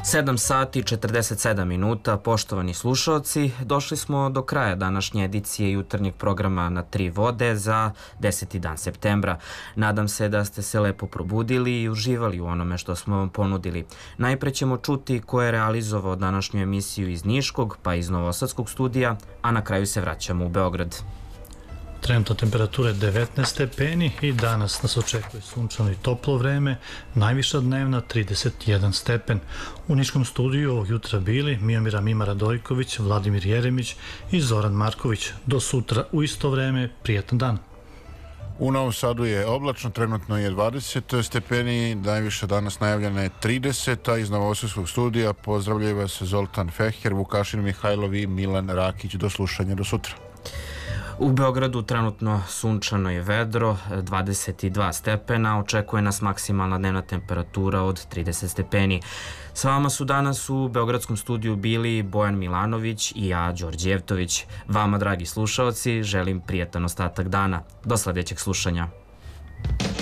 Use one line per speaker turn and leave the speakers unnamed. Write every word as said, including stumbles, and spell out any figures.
sedam sati i četrdeset sedam minuta, poštovani slušalci, došli smo do kraja današnje edicije jutarnjeg programa Na tri vode za deseti dan septembra. Nadam se da ste se lepo probudili i uživali u onome što smo vam ponudili. Najpre ćemo čuti ko je realizovao današnju emisiju iz Niškog pa iz Novosadskog studija, a na kraju se vraćamo u Beograd.
Trenutna temperatura je devetnaest stepeni i danas nas očekuje sunčano i toplo vreme, najviša dnevna trideset jedan stepen. U Niškom studiju ovog jutra bili Miomira Mima Radojković, Vladimir Jeremić i Zoran Marković. Do sutra u isto vreme, prijetan dan.
U Novom Sadu je oblačno, trenutno je dvadeset stepeni, najviša danas najavljena je trideset, a iz Novosadskog studija pozdravljaju vas Zoltan Feher, Vukašin Mihajlov i Milan Rakić. Do slušanja, do sutra.
U Beogradu trenutno sunčano je vedro, dvadeset dva stepena, očekuje nas maksimalna dnevna temperatura od trideset stepeni. S vama su danas u Beogradskom studiju bili Bojan Milanović i ja, Đorđe Jevtović. Vama, dragi slušaoci, želim prijetan ostatak dana. Do sledećeg slušanja.